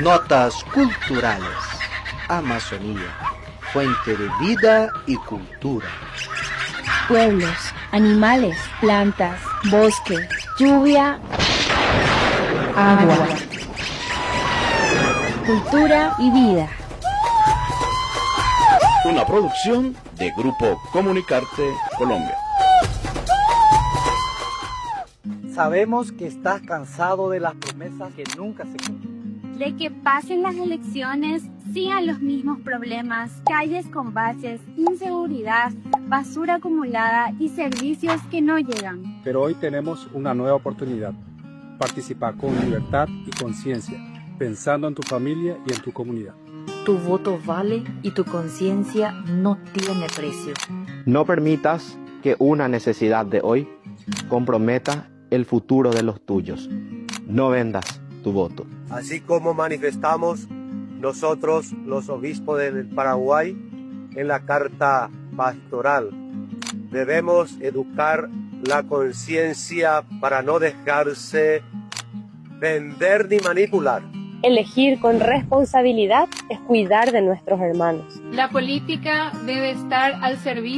Notas culturales. Amazonía, fuente de vida y cultura. Pueblos, animales, plantas, bosque, lluvia, agua, cultura y vida. Una producción de Grupo Comunicarte Colombia. Sabemos que estás cansado de las promesas que nunca se cumplen. De que pasen las elecciones, sigan los mismos problemas, calles con baches, inseguridad, basura acumulada y servicios que no llegan. Pero hoy tenemos una nueva oportunidad. Participa con libertad y conciencia, pensando en tu familia y en tu comunidad. Tu voto vale y tu conciencia no tiene precio. No permitas que una necesidad de hoy comprometa el futuro de los tuyos. No vendas tu voto. Así como manifestamos nosotros, los obispos del Paraguay, en la Carta Pastoral, debemos educar la conciencia para no dejarse vender ni manipular. Elegir con responsabilidad es cuidar de nuestros hermanos. La política debe estar al servicio